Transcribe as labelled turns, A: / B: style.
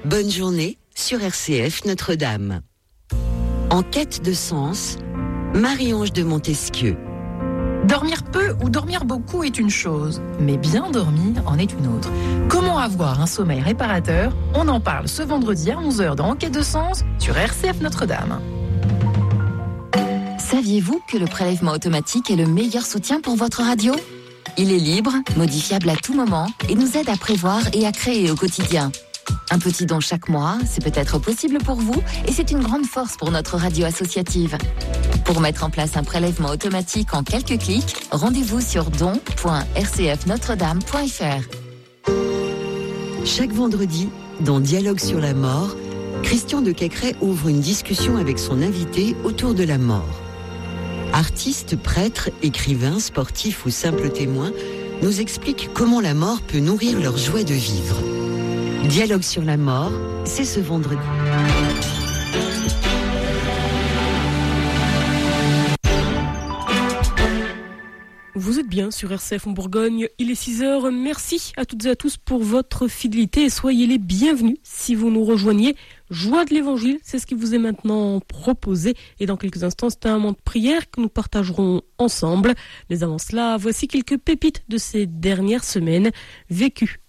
A: Bonne journée sur RCF Notre-Dame. En quête de sens, Marie-Ange de Montesquieu.
B: Dormir peu ou dormir beaucoup est une chose, mais bien dormir en est une autre. Comment avoir un sommeil réparateur ? On en parle ce vendredi à 11h dans Enquête de sens sur RCF Notre-Dame.
C: Saviez-vous que le prélèvement automatique est le meilleur soutien pour votre radio ? Il est libre, modifiable à tout moment et nous aide à prévoir et à créer au quotidien. Un petit don chaque mois, c'est peut-être possible pour vous et c'est une grande force pour notre radio associative. Pour mettre en place un prélèvement automatique en quelques clics, rendez-vous sur don.rcfnotredame.fr.
A: Chaque vendredi, dans Dialogue sur la mort, Christian de Quecret ouvre une discussion avec son invité autour de la mort. Artistes, prêtres, écrivains, sportifs ou simples témoins nous expliquent comment la mort peut nourrir leur joie de vivre. Dialogue sur la mort, c'est ce vendredi.
D: Vous êtes bien sur RCF en Bourgogne, il est 6h. Merci à toutes et à tous pour votre fidélité et soyez les bienvenus si vous nous rejoignez. Joie de l'Évangile, c'est ce qui vous est maintenant proposé. Et dans quelques instants, c'est un moment de prière que nous partagerons ensemble. Mais avant cela, voici quelques pépites de ces dernières semaines vécues